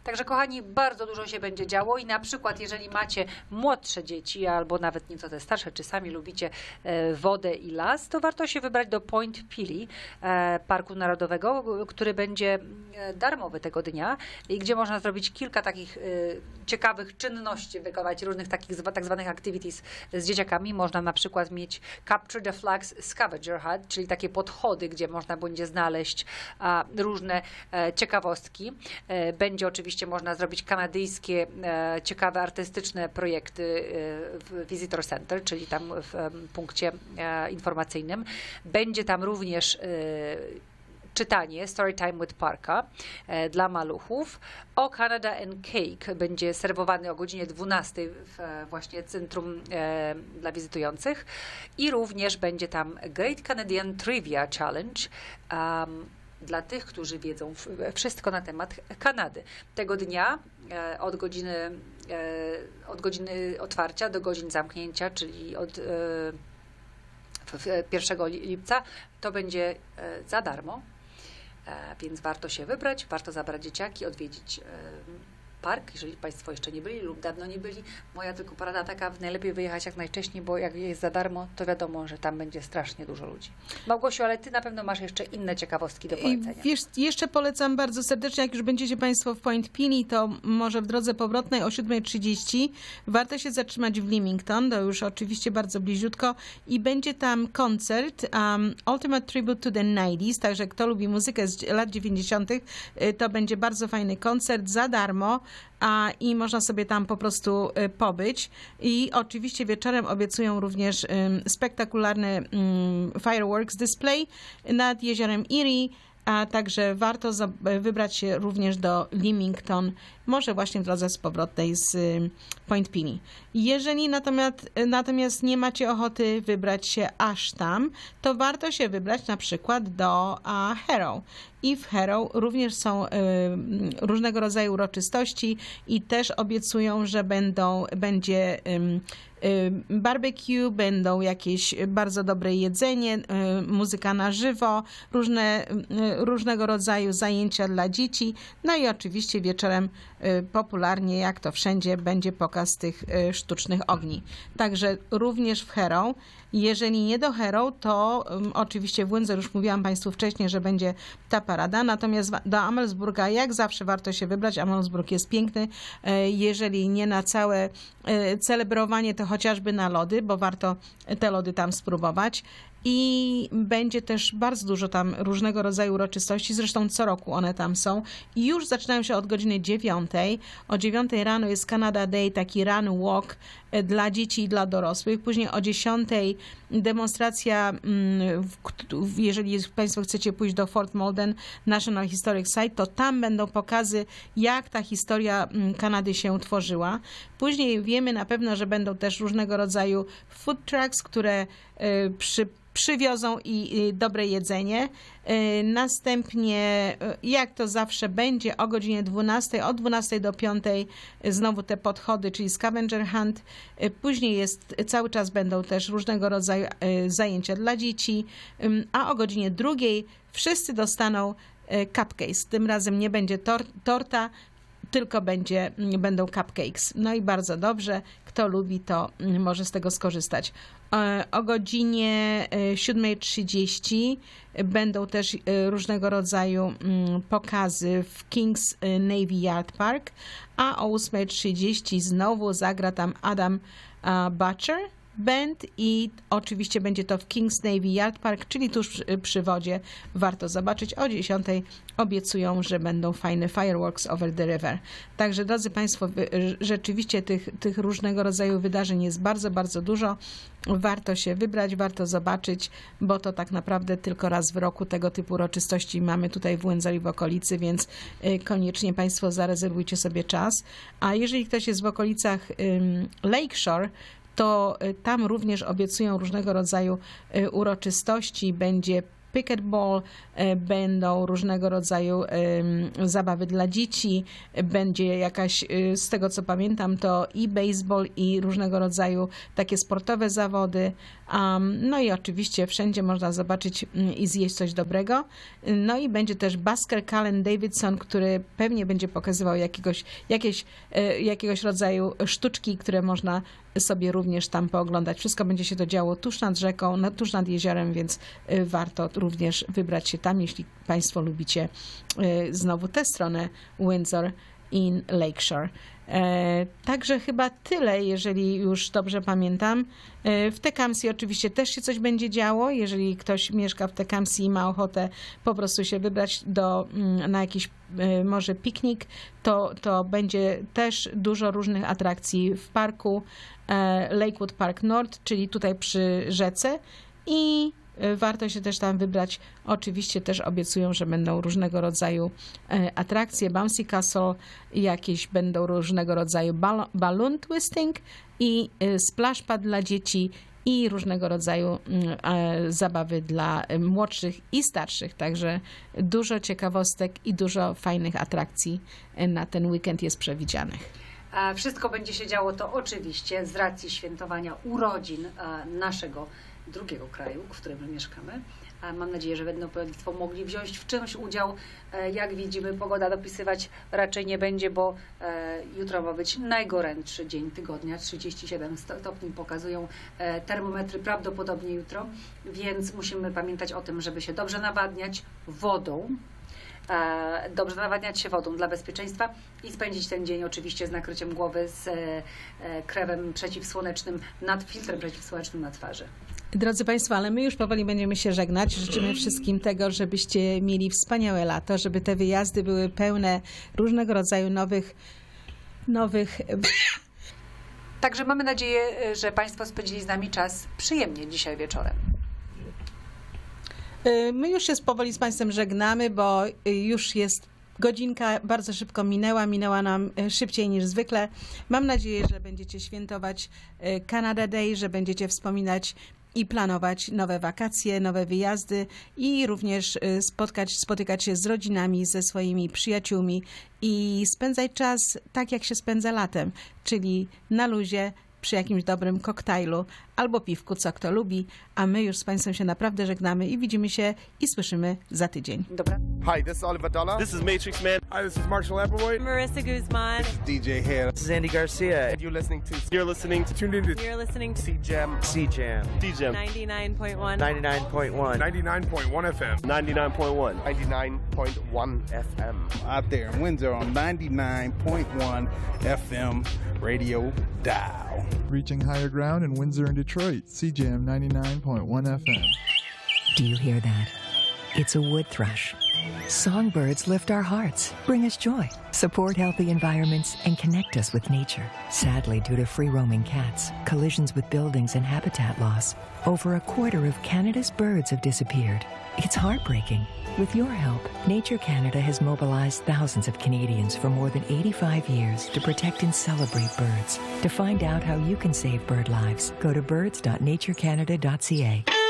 Także kochani, bardzo dużo się będzie działo i na przykład jeżeli macie młodsze dzieci albo nawet nieco te starsze, czy sami lubicie wodę i las, to warto się wybrać do Point Pili, Parku Narodowego, który będzie darmowy tego dnia i gdzie można zrobić kilka takich ciekawych czynności, wykonać różnych takich tak zwanych activities z dzieciakami. Można na przykład mieć Capture the Flags Scavenger Hunt, czyli takie podchody, gdzie można będzie znaleźć różne ciekawostki. Będzie oczywiście można zrobić kanadyjskie, ciekawe, artystyczne projekty w Visitor Center, czyli tam w punkcie informacyjnym. Będzie tam również czytanie Storytime with Parka dla maluchów. O Canada and Cake będzie serwowany o godzinie 12 w właśnie centrum dla wizytujących i również będzie tam Great Canadian Trivia Challenge dla tych, którzy wiedzą wszystko na temat Kanady. Tego dnia od godziny otwarcia do godzin zamknięcia, czyli od 1 lipca, to będzie za darmo. Więc warto się wybrać, warto zabrać dzieciaki, odwiedzić park, jeżeli Państwo jeszcze nie byli lub dawno nie byli. Moja tylko porada taka, najlepiej wyjechać jak najwcześniej, bo jak jest za darmo, to wiadomo, że tam będzie strasznie dużo ludzi. Małgosiu, ale Ty na pewno masz jeszcze inne ciekawostki do polecenia. Wiesz, jeszcze polecam bardzo serdecznie, jak już będziecie Państwo w Point Pili, to może w drodze powrotnej o 7:30 warto się zatrzymać w Leamington, to już oczywiście bardzo bliziutko i będzie tam koncert Ultimate Tribute to the 90s, także kto lubi muzykę z lat 90., to będzie bardzo fajny koncert za darmo. I można sobie tam po prostu pobyć. I oczywiście wieczorem obiecują również spektakularny fireworks display nad jeziorem Erie, a także warto wybrać się również do Leamington, może właśnie w drodze z powrotnej z Point Pili. Jeżeli natomiast nie macie ochoty wybrać się aż tam, to warto się wybrać na przykład do Harrow. I w Harrow również są różnego rodzaju uroczystości i też obiecują, że będzie barbecue, będą jakieś bardzo dobre jedzenie, muzyka na żywo, różnego rodzaju zajęcia dla dzieci, no i oczywiście wieczorem popularnie, jak to wszędzie, będzie pokaz tych sztucznych ogni. Także również w Harrow. Jeżeli nie do Harrow, to oczywiście w Windsor już mówiłam Państwu wcześniej, że będzie ta parada, natomiast do Amelsburga jak zawsze warto się wybrać. Amelsburg jest piękny, jeżeli nie na całe celebrowanie, to chociażby na lody, bo warto te lody tam spróbować. I będzie też bardzo dużo tam różnego rodzaju uroczystości, zresztą co roku one tam są. I już zaczynają się od godziny 9. O 9 rano jest Canada Day, taki run walk dla dzieci i dla dorosłych. Później o 10 demonstracja, jeżeli Państwo chcecie pójść do Fort Malden National Historic Site, to tam będą pokazy, jak ta historia Kanady się tworzyła. Później wiemy na pewno, że będą też różnego rodzaju food trucks, które przywiozą i dobre jedzenie. Następnie, jak to zawsze będzie, o godzinie 12, od 12 do 5 znowu te podchody, czyli scavenger hunt. Później cały czas będą też różnego rodzaju zajęcia dla dzieci, a o godzinie 2 wszyscy dostaną cupcakes. Tym razem nie będzie torta, tylko będą cupcakes. No i bardzo dobrze. Kto lubi, to może z tego skorzystać. O godzinie 7:30 będą też różnego rodzaju pokazy w Kings Navy Yard Park, a o 8:30 znowu zagra tam Adam Butcher Band i oczywiście będzie to w Kings Navy Yard Park, czyli tuż przy wodzie. Warto zobaczyć. O 10 obiecują, że będą fajne fireworks over the river. Także drodzy Państwo, rzeczywiście tych różnego rodzaju wydarzeń jest bardzo, bardzo dużo. Warto się wybrać, warto zobaczyć, bo to tak naprawdę tylko raz w roku tego typu uroczystości mamy tutaj w Windsor i w okolicy, więc koniecznie Państwo zarezerwujcie sobie czas. A jeżeli ktoś jest w okolicach Lakeshore, to tam również obiecują różnego rodzaju uroczystości. Będzie pickleball, będą różnego rodzaju zabawy dla dzieci, będzie jakaś, z tego co pamiętam, to i baseball, i różnego rodzaju takie sportowe zawody. No i oczywiście wszędzie można zobaczyć i zjeść coś dobrego. No i będzie też Busker Cullen Davidson, który pewnie będzie pokazywał jakiegoś rodzaju sztuczki, które można sobie również tam pooglądać. Wszystko będzie się to działo tuż nad rzeką, tuż nad jeziorem, więc warto również wybrać się tam, jeśli Państwo lubicie znowu tę stronę Windsor in Lakeshore. Także chyba tyle, jeżeli już dobrze pamiętam. W Tecumseh oczywiście też się coś będzie działo. Jeżeli ktoś mieszka w Tecumseh i ma ochotę po prostu się wybrać na jakiś może piknik, to będzie też dużo różnych atrakcji w parku Lakewood Park North, czyli tutaj przy rzece, i warto się też tam wybrać. Oczywiście też obiecują, że będą różnego rodzaju atrakcje, bouncy castle, jakieś będą różnego rodzaju balloon twisting i splash pad dla dzieci i różnego rodzaju zabawy dla młodszych i starszych. Także dużo ciekawostek i dużo fajnych atrakcji na ten weekend jest przewidzianych. A wszystko będzie się działo to oczywiście z racji świętowania urodzin naszego drugiego kraju, w którym mieszkamy. Mam nadzieję, że będą Państwo mogli wziąć w czymś udział. Jak widzimy, pogoda dopisywać raczej nie będzie, bo jutro ma być najgorętszy dzień tygodnia. 37 stopni pokazują termometry prawdopodobnie jutro, więc musimy pamiętać o tym, żeby się dobrze nawadniać wodą. Dobrze nawadniać się wodą dla bezpieczeństwa i spędzić ten dzień oczywiście z nakryciem głowy, z kremem przeciwsłonecznym, filtrem przeciwsłonecznym na twarzy. Drodzy Państwo, ale my już powoli będziemy się żegnać. Życzymy wszystkim tego, żebyście mieli wspaniałe lato, żeby te wyjazdy były pełne różnego rodzaju nowych... Także mamy nadzieję, że Państwo spędzili z nami czas przyjemnie dzisiaj wieczorem. My już się powoli z Państwem żegnamy, bo już jest godzinka, bardzo szybko minęła nam szybciej niż zwykle. Mam nadzieję, że będziecie świętować Canada Day, że będziecie wspominać i planować nowe wakacje, nowe wyjazdy i również spotykać się z rodzinami, ze swoimi przyjaciółmi i spędzać czas tak, jak się spędza latem, czyli na luzie, przy jakimś dobrym koktajlu albo piwku, co kto lubi, a my już z Państwem się naprawdę żegnamy i widzimy się i słyszymy za tydzień. Dobra. Hi, this is Oliver Dollar. This is Matrix Man. Hi, this is Marshall Appleboy. Marissa Guzman. This is DJ Hair. This is Andy Garcia. And you're listening to Tuned in to You're listening to C-Jam. C-Jam. 99.1. 99.1. 99.1 FM. 99.1. 99.1 FM. Out there in Windsor on 99.1 FM radio dial. Reaching higher ground in Windsor and Detroit, CJAM 99.1 FM. Do you hear that? It's a wood thrush. Songbirds lift our hearts, bring us joy, support healthy environments, and connect us with nature. Sadly, due to free-roaming cats, collisions with buildings, and habitat loss, over a quarter of Canada's birds have disappeared. It's heartbreaking. With your help, Nature Canada has mobilized thousands of Canadians for more than 85 years to protect and celebrate birds. To find out how you can save bird lives, go to birds.naturecanada.ca.